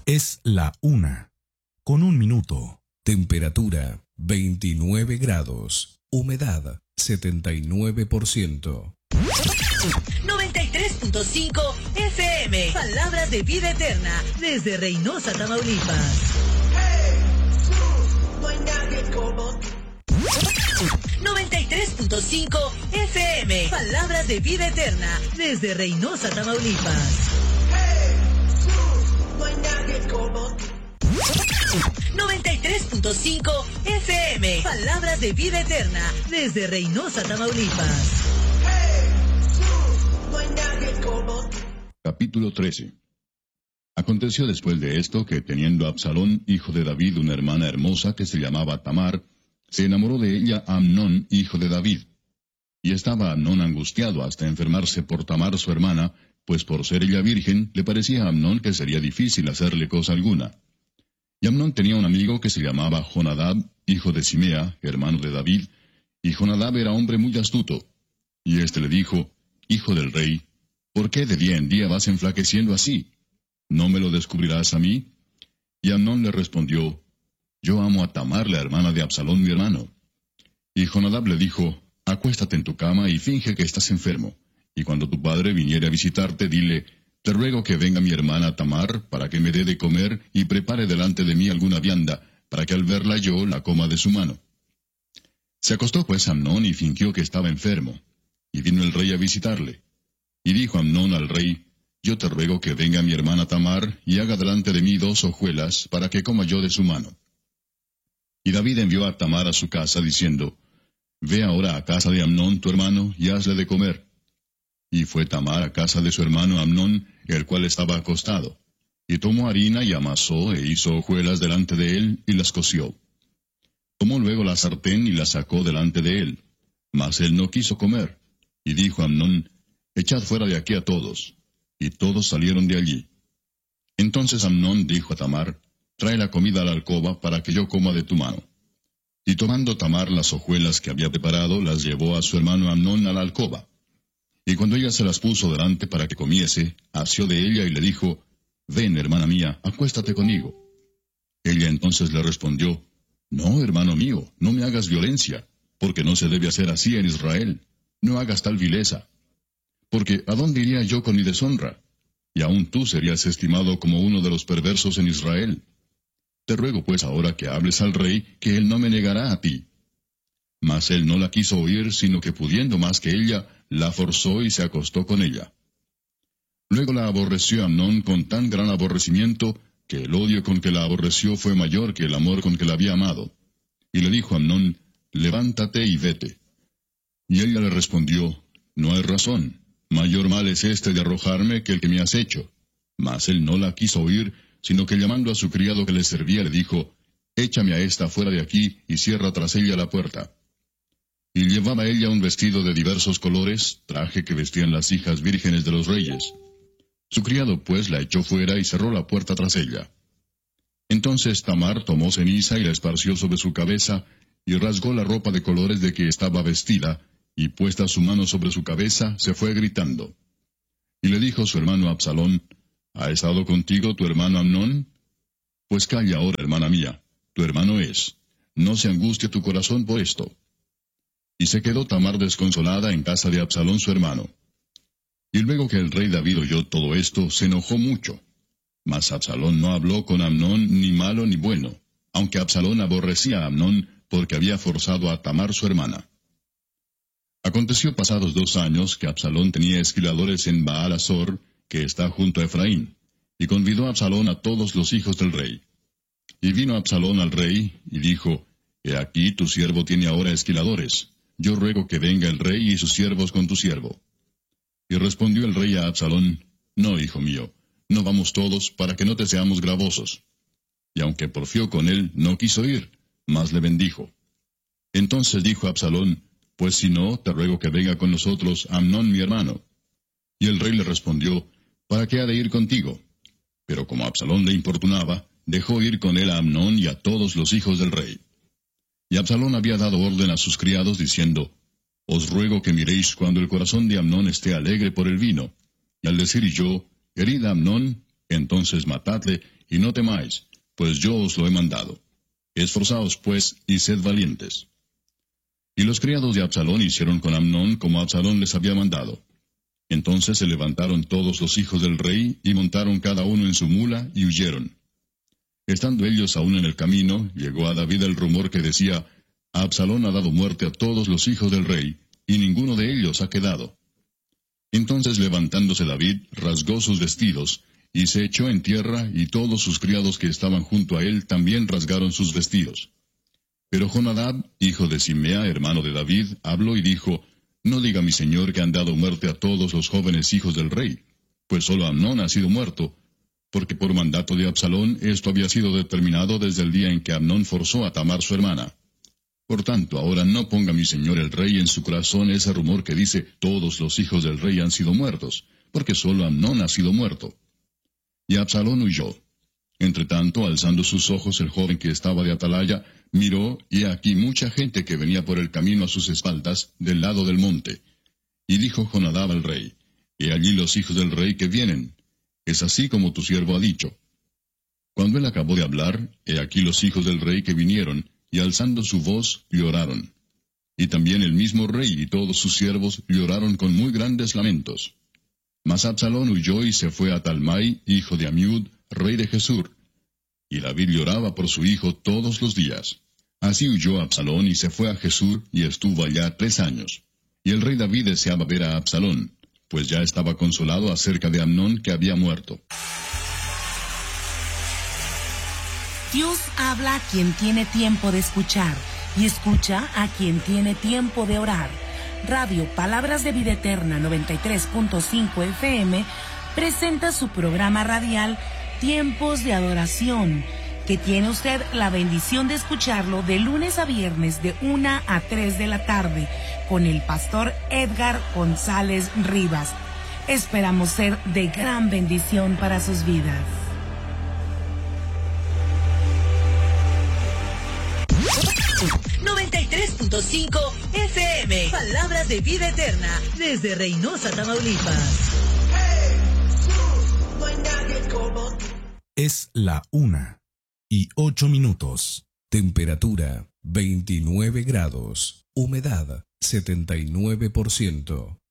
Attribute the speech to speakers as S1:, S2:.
S1: Es la 1:01.
S2: Temperatura 29 grados. Humedad 79%.
S3: 93.5 FM. Palabras de vida eterna. Desde Reynosa, Tamaulipas. 93.5 FM. Palabras de vida eterna. Desde Reynosa, Tamaulipas. 93.5 FM. Palabras de vida eterna. Desde Reynosa, Tamaulipas.
S4: Capítulo 13. Aconteció después de esto que, teniendo Absalón, hijo de David, una hermana hermosa que se llamaba Tamar, se enamoró de ella Amnón, hijo de David. Y estaba Amnón angustiado hasta enfermarse por Tamar su hermana, pues por ser ella virgen, le parecía a Amnón que sería difícil hacerle cosa alguna. Y Amnón tenía un amigo que se llamaba Jonadab, hijo de Simea, hermano de David, y Jonadab era hombre muy astuto. Y éste le dijo: Hijo del rey, ¿por qué de día en día vas enflaqueciendo así? ¿No me lo descubrirás a mí? Y Amnón le respondió: Yo amo a Tamar, la hermana de Absalón mi hermano. Y Jonadab le dijo: Acuéstate en tu cama y finge que estás enfermo. Y cuando tu padre viniere a visitarte, dile: Te ruego que venga mi hermana Tamar, para que me dé de comer y prepare delante de mí alguna vianda, para que al verla yo la coma de su mano. Se acostó pues Amnón y fingió que estaba enfermo. Y vino el rey a visitarle. Y dijo Amnón al rey: Yo te ruego que venga mi hermana Tamar, y haga delante de mí 2 hojuelas, para que coma yo de su mano. Y David envió a Tamar a su casa, diciendo: Ve ahora a casa de Amnón tu hermano, y hazle de comer. Y fue Tamar a casa de su hermano Amnón, el cual estaba acostado. Y tomó harina y amasó, e hizo hojuelas delante de él, y las coció. Tomó luego la sartén y la sacó delante de él. Mas él no quiso comer. Y dijo Amnón: Echad fuera de aquí a todos. Y todos salieron de allí. Entonces Amnón dijo a Tamar: Trae la comida a la alcoba, para que yo coma de tu mano. Y tomando Tamar las hojuelas que había preparado, las llevó a su hermano Amnón a la alcoba. Y cuando ella se las puso delante para que comiese, asió de ella y le dijo: Ven, hermana mía, acuéstate conmigo. Ella entonces le respondió: No, hermano mío, no me hagas violencia, porque no se debe hacer así en Israel. No hagas tal vileza. Porque ¿a dónde iría yo con mi deshonra? Y aún tú serías estimado como uno de los perversos en Israel. Te ruego pues ahora que hables al rey, que él no me negará a ti. Mas él no la quiso oír, sino que pudiendo más que ella, la forzó y se acostó con ella. Luego la aborreció Amnón con tan gran aborrecimiento, que el odio con que la aborreció fue mayor que el amor con que la había amado. Y le dijo a Amnón: Levántate y vete. Y ella le respondió: No hay razón. Mayor mal es este de arrojarme que el que me has hecho. Mas él no la quiso oír, sino que llamando a su criado que le servía, le dijo: Échame a esta fuera de aquí, y cierra tras ella la puerta. Y llevaba ella un vestido de diversos colores, traje que vestían las hijas vírgenes de los reyes. Su criado pues la echó fuera y cerró la puerta tras ella. Entonces Tamar tomó ceniza y la esparció sobre su cabeza, y rasgó la ropa de colores de que estaba vestida, y puesta su mano sobre su cabeza, se fue gritando. Y le dijo su hermano Absalón: ¿Ha estado contigo tu hermano Amnón? Pues calla ahora, hermana mía, tu hermano es. No se angustie tu corazón por esto. Y se quedó Tamar desconsolada en casa de Absalón su hermano. Y luego que el rey David oyó todo esto, se enojó mucho. Mas Absalón no habló con Amnón ni malo ni bueno, aunque Absalón aborrecía a Amnón, porque había forzado a Tamar su hermana. Aconteció pasados 2 años que Absalón tenía esquiladores en Baal-Azor, que está junto a Efraín, y convidó a Absalón a todos los hijos del rey. Y vino Absalón al rey, y dijo: He aquí tu siervo tiene ahora esquiladores. Yo ruego que venga el rey y sus siervos con tu siervo. Y respondió el rey a Absalón: No, hijo mío, no vamos todos, para que no te seamos gravosos. Y aunque porfió con él, no quiso ir, mas le bendijo. Entonces dijo Absalón: Pues si no, te ruego que venga con nosotros Amnón mi hermano. Y el rey le respondió: ¿Para qué ha de ir contigo? Pero como Absalón le importunaba, dejó ir con él a Amnón y a todos los hijos del rey. Y Absalón había dado orden a sus criados, diciendo: Os ruego que miréis cuando el corazón de Amnón esté alegre por el vino. Y al decir yo: Herid a Amnón, entonces matadle, y no temáis, pues yo os lo he mandado. Esforzaos, pues, y sed valientes. Y los criados de Absalón hicieron con Amnón como Absalón les había mandado. Entonces se levantaron todos los hijos del rey, y montaron cada uno en su mula, y huyeron. Estando ellos aún en el camino, llegó a David el rumor que decía, Absalón ha dado muerte a todos los hijos del rey, y ninguno de ellos ha quedado. Entonces levantándose David, rasgó sus vestidos, y se echó en tierra, y todos sus criados que estaban junto a él también rasgaron sus vestidos. Pero Jonadab, hijo de Simea, hermano de David, habló y dijo, No diga mi señor que han dado muerte a todos los jóvenes hijos del rey, pues solo Amnón ha sido muerto, porque por mandato de Absalón esto había sido determinado desde el día en que Amnón forzó a Tamar su hermana. Por tanto, ahora no ponga mi señor el rey en su corazón ese rumor que dice, todos los hijos del rey han sido muertos, porque solo Amnón ha sido muerto. Y Absalón huyó. Entretanto, alzando sus ojos el joven que estaba de atalaya, miró, y aquí mucha gente que venía por el camino a sus espaldas, del lado del monte. Y dijo Jonadab al rey, He allí los hijos del rey que vienen. Es así como tu siervo ha dicho. Cuando él acabó de hablar, he aquí los hijos del rey que vinieron, y alzando su voz, lloraron. Y también el mismo rey y todos sus siervos lloraron con muy grandes lamentos. Mas Absalón huyó y se fue a Talmai, hijo de Amiud, rey de Gesur. Y David lloraba por su hijo todos los días. Así huyó Absalón y se fue a Gesur, y estuvo allá 3 años. Y el rey David deseaba ver a Absalón, pues ya estaba consolado acerca de Amnón que había muerto.
S1: Dios habla a quien tiene tiempo de escuchar, y escucha a quien tiene tiempo de orar. Radio Palabras de Vida Eterna 93.5 FM presenta su programa radial Tiempos de Adoración, que tiene usted la bendición de escucharlo de lunes a viernes de 1 a 3 de la tarde con el pastor Edgar González Rivas. Esperamos ser de gran bendición para sus vidas.
S3: .5 FM. Palabras de Vida Eterna desde Reynosa, Tamaulipas.
S2: Es la 1:08. Temperatura 29 grados. Humedad 79%.